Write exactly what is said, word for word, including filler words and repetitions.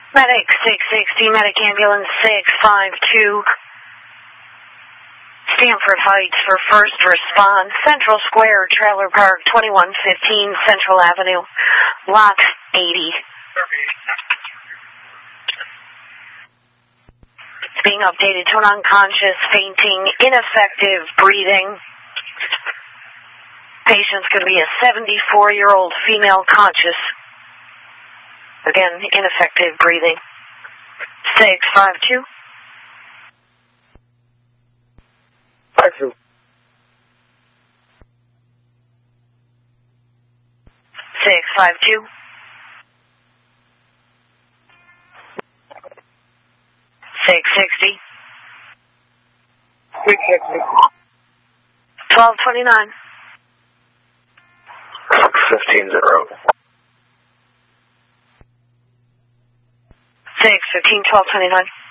Medic six sixty, Medic Ambulance six five two. Stanford Heights for first response. Central Square, Trailer Park, twenty-one fifteen Central Avenue, Lot eighty. It's being updated to an unconscious, fainting, ineffective breathing. Patient's going to be a seventy-four-year-old female conscious. Again, ineffective breathing. six five two. five two. six five two. six sixty. six sixty. twelve twenty-nine. fifteen zero. six fifteen, twelve twenty-nine.